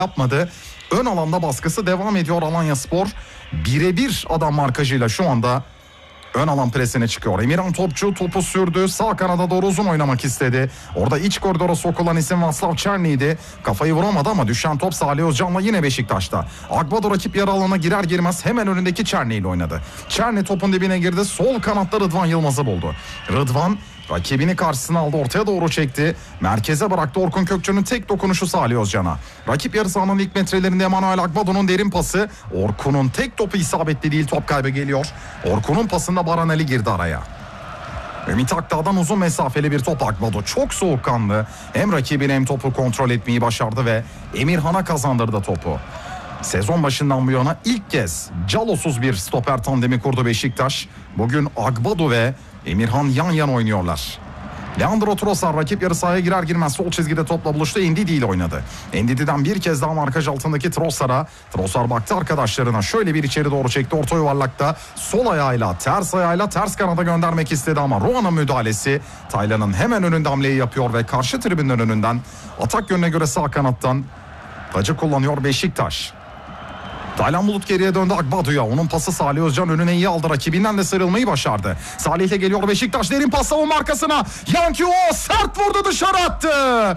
yapmadı. Ön alanda baskısı devam ediyor Alanyaspor. Birebir adam markajıyla şu anda ön alan presine çıkıyor. Emirhan Topçu topu sürdü. Sağ kanada doğru uzun oynamak istedi. Orada iç koridora sokulan isim Vaslav Çerni'ydi. Kafayı vuramadı ama düşen top Salih Özcan'la yine Beşiktaş'ta. Agbado rakip yarı alana girer girmez hemen önündeki Çerni ile oynadı. Çerni topun dibine girdi. Sol kanatta Rıdvan Yılmaz'ı buldu. Rıdvan rakibini karşısına aldı, ortaya doğru çekti. Merkeze bıraktı. Orkun Kökçü'nün tek dokunuşu Salih Özcan'a. Rakip yarı sahanın ilk metrelerinde Emanuel Agbado'nun derin pası. Orkun'un tek topu isabetli değil, top kaybı geliyor. Orkun'un pasında Baran Ali girdi araya. Ümit Akdağ'dan uzun mesafeli bir top. Agbado çok soğukkanlı. Hem rakibini hem topu kontrol etmeyi başardı ve Emirhan'a kazandırdı topu. Sezon başından bu yana ilk kez Calosuz bir stoper tandemi kurdu Beşiktaş. Bugün Agbado ve Emirhan yan yana oynuyorlar. Leandro Trossard rakip yarı sahaya girer girmez sol çizgide topla buluştu. Ndidi ile oynadı. Ndidi'den bir kez daha markaj altındaki Trossard'a. Trossard baktı arkadaşlarına, şöyle bir içeri doğru çekti. Orta yuvarlakta sol ayağıyla ters kanada göndermek istedi ama Roan'ın müdahalesi Taylan'ın hemen önünde hamleyi yapıyor ve karşı tribünün önünden atak yönüne göre sağ kanattan tacı kullanıyor Beşiktaş. Taylan Bulut geriye döndü Agbado'ya. Onun pası Salih Özcan önüne iyi aldı. Rakibinden de sıyrılmayı başardı. Salih ile geliyor Beşiktaş. Derin pas savunma arkasına. Yankı sert vurdu, dışarı attı.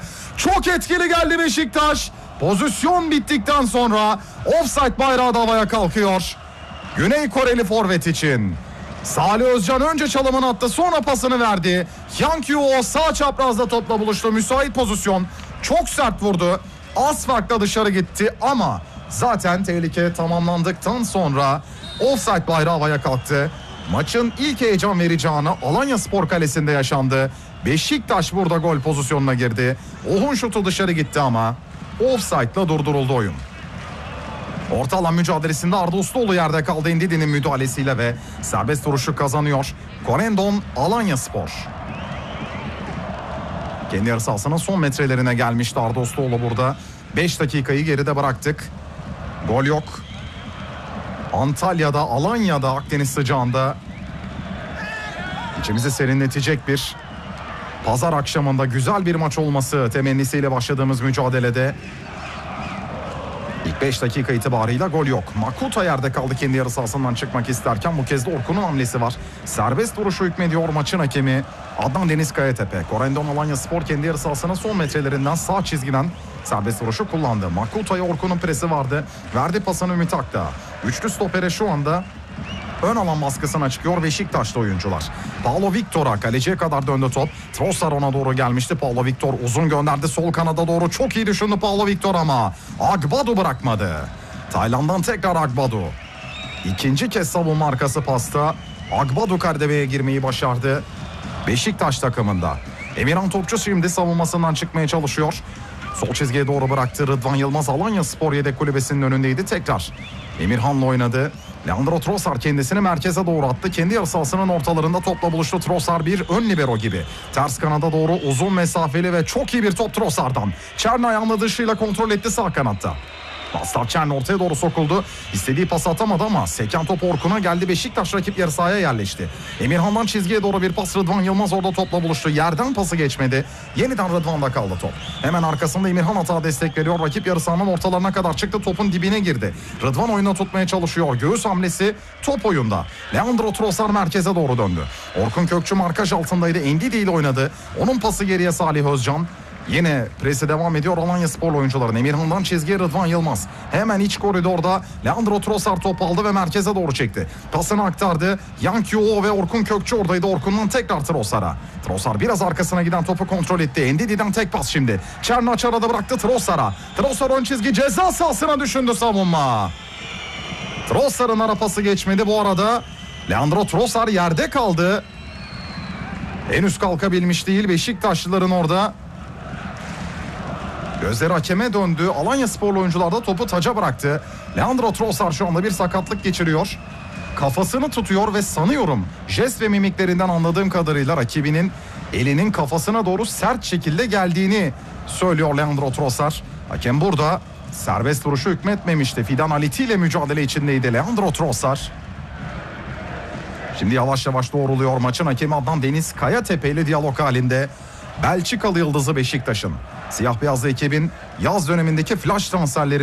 Çok etkili geldi Beşiktaş. Pozisyon bittikten sonra ofsayt bayrağı da havaya kalkıyor. Güney Koreli forvet için. Salih Özcan önce çalımını attı, sonra pasını verdi. Yankı sağ çaprazda topla buluştu. Müsait pozisyon. Çok sert vurdu. Az farkla dışarı gitti ama zaten tehlike tamamlandıktan sonra ofsayt bayrağı havaya kalktı. Maçın ilk heyecan verici anı Alanyaspor Kalesi'nde yaşandı. Beşiktaş burada gol pozisyonuna girdi. Ohun şutu dışarı gitti ama ofsaytla durduruldu oyun. Orta alan mücadelesinde Arda Ustaoğlu yerde kaldı. Ndidi'nin müdahalesiyle ve serbest vuruşu kazanıyor Corendon Alanyaspor. Kendi yarı sahasının son metrelerine gelmişti Arda Ustaoğlu burada. 5 dakikayı geride bıraktık. Gol yok. Antalya'da, Alanya'da, Akdeniz sıcağında içimizi serinletecek bir pazar akşamında güzel bir maç olması temennisiyle başladığımız mücadelede ilk 5 dakika itibarıyla gol yok. Makuta yerde kaldı kendi yarı sahasından çıkmak isterken. Bu kez de Orkun'un hamlesi var. Serbest vuruşu hükmediyor maçın hakemi Adnan Deniz Kayatepe. Corendon Alanyaspor kendi yarı sahasının son metrelerinden sağ çizgiden serbest vuruşu kullandı. Makuta'ya Orkun'un presi vardı. Verdi pasını Ümit Akdağ. Üçlü stopere şu anda ön alan baskısına çıkıyor Beşiktaşlı oyuncular. Paulo Victor'a, kaleciye kadar döndü top. Trossard ona doğru gelmişti. Paulo Victor uzun gönderdi sol kanada doğru. Çok iyi düşündü Paulo Victor ama Agbado bırakmadı. Tayland'dan tekrar Agbado. İkinci kez savunma arkası pasta. Agbado kardebeye girmeyi başardı Beşiktaş takımında. Emirhan Topçu şimdi savunmasından çıkmaya çalışıyor. Sol çizgiye doğru bıraktı Rıdvan Yılmaz. Alanyaspor yedek kulübesinin önündeydi. Tekrar Emirhan'la oynadı. Leandro Trossard kendisini merkeze doğru attı. Kendi yarı sahasının ortalarında topla buluştu. Trossard bir ön libero gibi. Ters kanada doğru uzun mesafeli ve çok iyi bir top Trossard'dan. Çerni ayağını dışıyla kontrol etti sağ kanatta. Vaslav Çerni ortaya doğru sokuldu. İstediği pas atamadı ama seken top Orkun'a geldi. Beşiktaş rakip yarı sahaya yerleşti. Emirhan'dan çizgiye doğru bir pas. Rıdvan Yılmaz orada topla buluştu. Yerden pası geçmedi. Yeniden Rıdvan'da kaldı top. Hemen arkasında Emirhan hata destek veriyor. Rakip yarı sahanın ortalarına kadar çıktı. Topun dibine girdi. Rıdvan oyunu tutmaya çalışıyor. Göğüs hamlesi top oyunda. Leandro Trossard merkeze doğru döndü. Orkun Kökçü markaj altındaydı. Ndidi ile oynadı. Onun pası geriye Salih Özcan. Yine presi devam ediyor Alanyaspor oyuncuların. Emirhan'dan çizgiye Rıdvan Yılmaz. Hemen iç koridorda Leandro Trossard topu aldı ve merkeze doğru çekti. Pasını aktardı. Yankı ve Orkun Kökçü oradaydı. Orkun'dan tekrar Trossard'a. Trossard biraz arkasına giden topu kontrol etti. Ndidi'den tek pas şimdi. Çerni açı arada bıraktı Trossard'a. Trossard ön çizgi ceza sahasına düşündü savunma. Trossard'ın ara pası geçmedi bu arada. Leandro Trossard yerde kaldı. Henüz kalkabilmiş değil Beşiktaşlıların orada. Gözleri hakeme döndü. Alanyasporlu oyuncular da topu taca bıraktı. Leandro Trossard şu anda bir sakatlık geçiriyor. Kafasını tutuyor ve sanıyorum jest ve mimiklerinden anladığım kadarıyla rakibinin elinin kafasına doğru sert şekilde geldiğini söylüyor Leandro Trossard. Hakem burada serbest vuruşu hükmetmemişti. Fidan Aliti ile mücadele içindeydi Leandro Trossard. Şimdi yavaş yavaş doğruluyor maçın hakemi Adnan Deniz Kayatepe ile diyalog halinde. Belçikalı yıldızı Beşiktaş'ın. Siyah beyazlı ekibin yaz dönemindeki flash transferleri